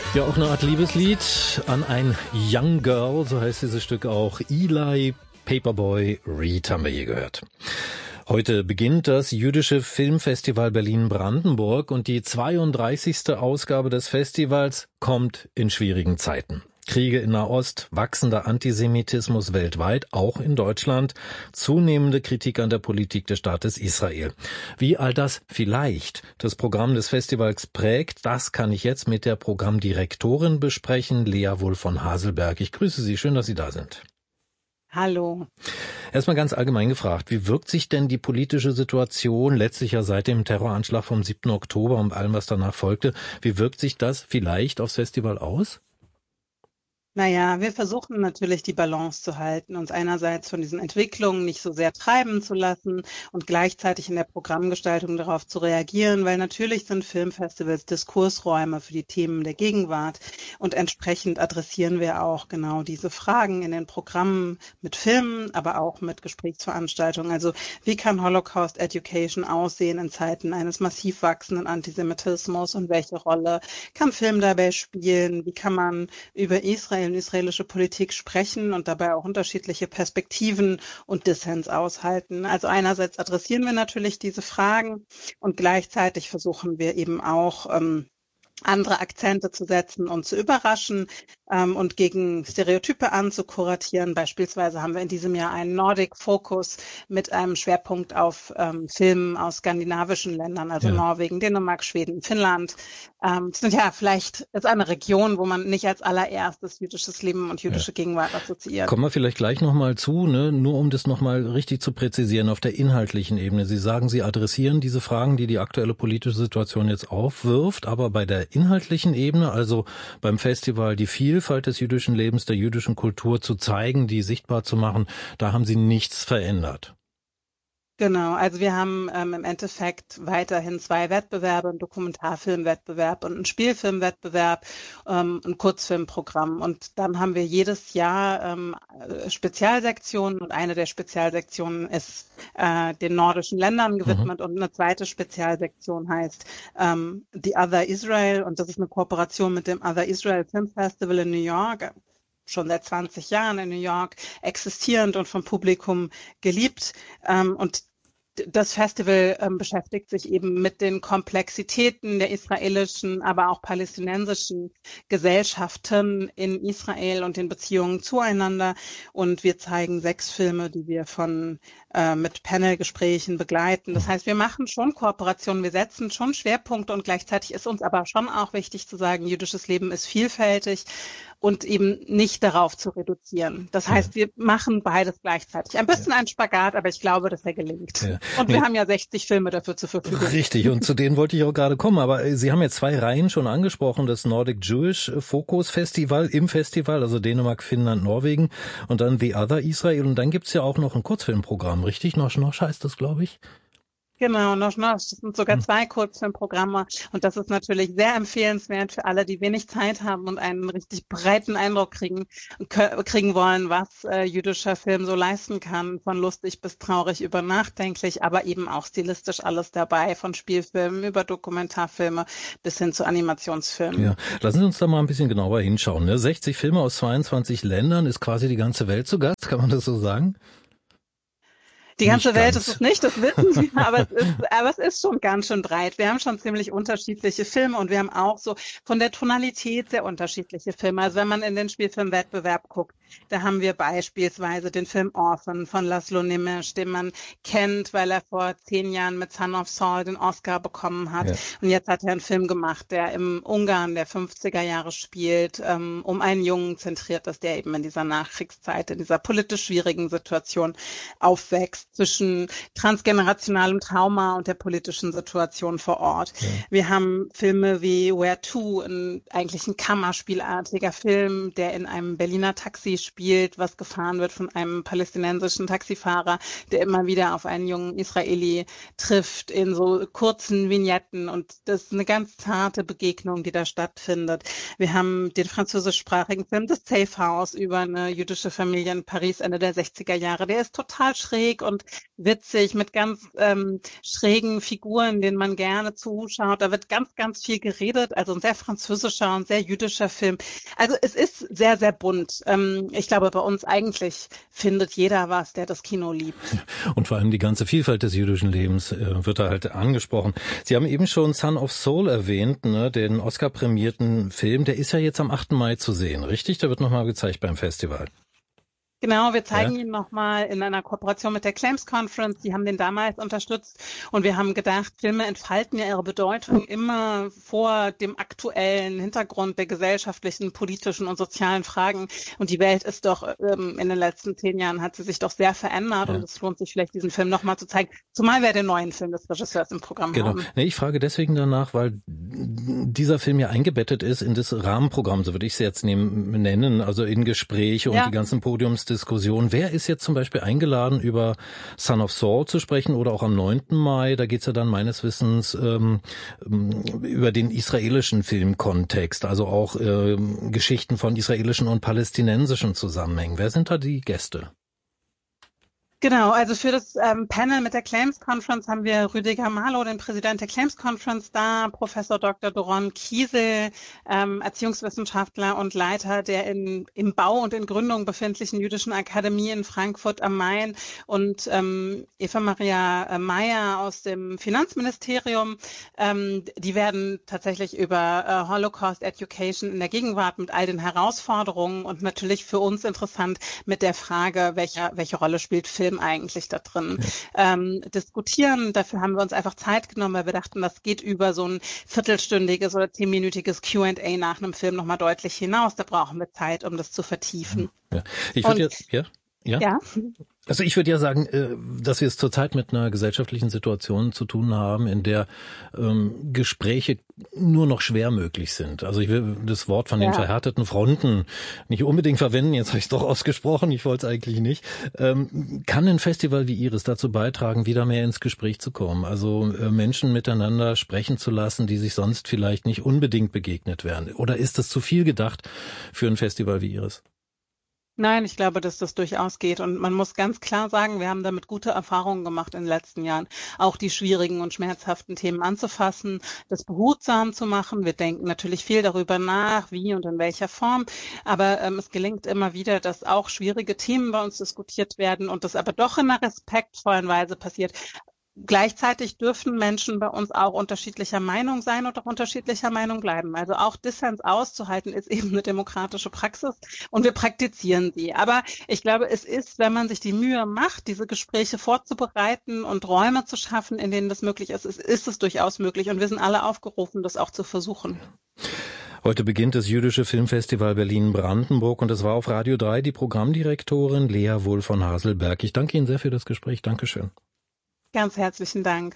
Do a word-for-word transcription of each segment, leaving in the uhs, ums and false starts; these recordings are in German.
Ja, auch eine Art Liebeslied an ein Young Girl, so heißt dieses Stück auch. Eli, Paperboy, Reed haben wir hier gehört. Heute beginnt das Jüdische Filmfestival Berlin-Brandenburg und die zweiunddreißigste Ausgabe des Festivals kommt in schwierigen Zeiten. Kriege in Nahost, wachsender Antisemitismus weltweit, auch in Deutschland, zunehmende Kritik an der Politik des Staates Israel. Wie all das vielleicht das Programm des Festivals prägt, das kann ich jetzt mit der Programmdirektorin besprechen, Lea Wulff von Haselberg. Ich grüße Sie, schön, dass Sie da sind. Hallo. Erstmal ganz allgemein gefragt, wie wirkt sich denn die politische Situation letztlich ja seit dem Terroranschlag vom siebten Oktober und allem, was danach folgte, wie wirkt sich das vielleicht aufs Festival aus? Naja, wir versuchen natürlich die Balance zu halten, uns einerseits von diesen Entwicklungen nicht so sehr treiben zu lassen und gleichzeitig in der Programmgestaltung darauf zu reagieren, weil natürlich sind Filmfestivals Diskursräume für die Themen der Gegenwart und entsprechend adressieren wir auch genau diese Fragen in den Programmen mit Filmen, aber auch mit Gesprächsveranstaltungen. Also wie kann Holocaust Education aussehen in Zeiten eines massiv wachsenden Antisemitismus und welche Rolle kann Film dabei spielen? Wie kann man über Israel und israelische Politik sprechen und dabei auch unterschiedliche Perspektiven und Dissens aushalten. Also einerseits adressieren wir natürlich diese Fragen und gleichzeitig versuchen wir eben auch ähm, andere Akzente zu setzen und zu überraschen ähm, und gegen Stereotype anzukuratieren. Beispielsweise haben wir in diesem Jahr einen Nordic Focus mit einem Schwerpunkt auf ähm, Filmen aus skandinavischen Ländern, also ja. Norwegen, Dänemark, Schweden, Finnland. Ähm, das sind ja vielleicht ist eine Region, wo man nicht als allererstes jüdisches Leben und jüdische ja. Gegenwart assoziiert. Kommen wir vielleicht gleich nochmal zu, ne? Nur um das nochmal richtig zu präzisieren auf der inhaltlichen Ebene. Sie sagen, Sie adressieren diese Fragen, die die aktuelle politische Situation jetzt aufwirft, aber bei der inhaltlichen Ebene, also beim Festival die Vielfalt des jüdischen Lebens, der jüdischen Kultur zu zeigen, die sichtbar zu machen, da haben Sie nichts verändert. Genau, also wir haben ähm, im Endeffekt weiterhin zwei Wettbewerbe, einen Dokumentarfilmwettbewerb und einen Spielfilmwettbewerb, ähm, ein Kurzfilmprogramm. Und dann haben wir jedes Jahr ähm, Spezialsektionen und eine der Spezialsektionen ist äh, den nordischen Ländern gewidmet mhm. und eine zweite Spezialsektion heißt ähm, The Other Israel und das ist eine Kooperation mit dem Other Israel Film Festival in New York. Schon seit zwanzig Jahren in New York existierend und vom Publikum geliebt. Ähm, und das Festival ähm, beschäftigt sich eben mit den Komplexitäten der israelischen, aber auch palästinensischen Gesellschaften in Israel und den Beziehungen zueinander. Und wir zeigen sechs Filme, die wir von äh, mit Panelgesprächen begleiten. Das heißt, wir machen schon Kooperationen, wir setzen schon Schwerpunkte und gleichzeitig ist uns aber schon auch wichtig zu sagen, jüdisches Leben ist vielfältig und eben nicht darauf zu reduzieren. Das heißt, wir machen beides gleichzeitig. Ein bisschen ein Spagat, aber ich glaube, dass er gelingt. Ja. Und wir nee. haben ja sechzig Filme dafür zur Verfügung. Richtig, und zu denen wollte ich auch gerade kommen. Aber Sie haben ja zwei Reihen schon angesprochen, das Nordic Jewish Focus Festival im Festival, also Dänemark, Finnland, Norwegen und dann The Other Israel. Und dann gibt's ja auch noch ein Kurzfilmprogramm, richtig? Nosch Nosch heißt das, glaube ich. Genau, Nosch Nosch. Das sind sogar zwei Kurzfilmprogramme und das ist natürlich sehr empfehlenswert für alle, die wenig Zeit haben und einen richtig breiten Eindruck kriegen kriegen wollen, was äh, jüdischer Film so leisten kann, von lustig bis traurig über nachdenklich, aber eben auch stilistisch alles dabei, von Spielfilmen über Dokumentarfilme bis hin zu Animationsfilmen. Ja, lassen Sie uns da mal ein bisschen genauer hinschauen. Ne? sechzig Filme aus zweiundzwanzig Ländern, ist quasi die ganze Welt zu Gast, kann man das so sagen? Die ganze Welt ist es nicht, das wissen wir, aber es ist, aber es ist schon ganz schön breit. Wir haben schon ziemlich unterschiedliche Filme und wir haben auch so von der Tonalität sehr unterschiedliche Filme. Also wenn man in den Spielfilmwettbewerb guckt, da haben wir beispielsweise den Film Orphan von Laszlo Nemes, den man kennt, weil er vor zehn Jahren mit Son of Saul den Oscar bekommen hat. Ja. Und jetzt hat er einen Film gemacht, der im Ungarn der fünfziger Jahre spielt, um einen Jungen zentriert ist, der eben in dieser Nachkriegszeit, in dieser politisch schwierigen Situation aufwächst. Zwischen transgenerationalem Trauma und der politischen Situation vor Ort. Ja. Wir haben Filme wie Where To, ein, eigentlich ein kammerspielartiger Film, der in einem Berliner Taxi spielt, was gefahren wird von einem palästinensischen Taxifahrer, der immer wieder auf einen jungen Israeli trifft in so kurzen Vignetten und das ist eine ganz zarte Begegnung, die da stattfindet. Wir haben den französischsprachigen Film The Safe House über eine jüdische Familie in Paris Ende der sechziger Jahre, der ist total schräg und und witzig mit ganz ähm, schrägen Figuren, denen man gerne zuschaut. Da wird ganz, ganz viel geredet. Also ein sehr französischer und sehr jüdischer Film. Also es ist sehr, sehr bunt. Ähm, ich glaube, bei uns eigentlich findet jeder was, der das Kino liebt. Und vor allem die ganze Vielfalt des jüdischen Lebens äh, wird da halt angesprochen. Sie haben eben schon Son of Soul erwähnt, ne, den Oscar-prämierten Film. Der ist ja jetzt am achten Mai zu sehen, richtig? Der wird nochmal gezeigt beim Festival. Genau, wir zeigen Ja. ihn nochmal in einer Kooperation mit der Claims Conference. Die haben den damals unterstützt und wir haben gedacht, Filme entfalten ja ihre Bedeutung immer vor dem aktuellen Hintergrund der gesellschaftlichen, politischen und sozialen Fragen. Und die Welt ist doch ähm, in den letzten zehn Jahren hat sie sich doch sehr verändert, ja. Und es lohnt sich vielleicht, diesen Film nochmal zu zeigen. Zumal wir den neuen Film des Regisseurs im Programm genau. haben. Nee, ich frage deswegen danach, weil dieser Film ja eingebettet ist in das Rahmenprogramm, so würde ich es jetzt nennen, also in Gespräche und ja. die ganzen Podiums Diskussion. Wer ist jetzt zum Beispiel eingeladen, über Son of Saul zu sprechen oder auch am neunten Mai? Da geht's ja dann meines Wissens ähm, über den israelischen Filmkontext, also auch ähm, Geschichten von israelischen und palästinensischen Zusammenhängen. Wer sind da die Gäste? Genau, also für das ähm, Panel mit der Claims Conference haben wir Rüdiger Marlow, den Präsident der Claims Conference, da, Professor Doktor Doron Kiesel, ähm, Erziehungswissenschaftler und Leiter der in, im Bau und in Gründung befindlichen Jüdischen Akademie in Frankfurt am Main und ähm, Eva Maria äh, Meyer aus dem Finanzministerium. Ähm, die werden tatsächlich über äh, Holocaust Education in der Gegenwart mit all den Herausforderungen und natürlich für uns interessant mit der Frage, welche, welche Rolle spielt Film eigentlich da drin ja. ähm, diskutieren. Dafür haben wir uns einfach Zeit genommen, weil wir dachten, das geht über so ein viertelstündiges oder zehnminütiges Q and A nach einem Film nochmal deutlich hinaus. Da brauchen wir Zeit, um das zu vertiefen. Ja. Ich würde jetzt, ja, ja. ja. Also ich würde ja sagen, dass wir es zurzeit mit einer gesellschaftlichen Situation zu tun haben, in der ähm, Gespräche nur noch schwer möglich sind. Also ich will das Wort von den ja. verhärteten Fronten nicht unbedingt verwenden, jetzt habe ich es doch ausgesprochen, ich wollte es eigentlich nicht. Ähm, kann ein Festival wie Ihres dazu beitragen, wieder mehr ins Gespräch zu kommen? Also äh, Menschen miteinander sprechen zu lassen, die sich sonst vielleicht nicht unbedingt begegnet wären? Oder ist das zu viel gedacht für ein Festival wie Ihres? Nein, ich glaube, dass das durchaus geht. Und man muss ganz klar sagen, wir haben damit gute Erfahrungen gemacht in den letzten Jahren, auch die schwierigen und schmerzhaften Themen anzufassen, das behutsam zu machen. Wir denken natürlich viel darüber nach, wie und in welcher Form. Aber ähm, es gelingt immer wieder, dass auch schwierige Themen bei uns diskutiert werden und das aber doch in einer respektvollen Weise passiert. Gleichzeitig dürfen Menschen bei uns auch unterschiedlicher Meinung sein und auch unterschiedlicher Meinung bleiben. Also auch Dissens auszuhalten ist eben eine demokratische Praxis und wir praktizieren sie. Aber ich glaube, es ist, wenn man sich die Mühe macht, diese Gespräche vorzubereiten und Räume zu schaffen, in denen das möglich ist, ist, ist es durchaus möglich. Und wir sind alle aufgerufen, das auch zu versuchen. Heute beginnt das Jüdische Filmfestival Berlin-Brandenburg und es war auf Radio drei die Programmdirektorin Lea Wohl von Haselberg. Ich danke Ihnen sehr für das Gespräch. Dankeschön. Ganz herzlichen Dank.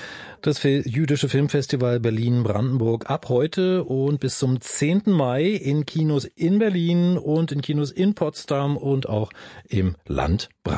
Das Jüdische Filmfestival Berlin-Brandenburg ab heute und bis zum zehnten Mai in Kinos in Berlin und in Kinos in Potsdam und auch im Land Brandenburg.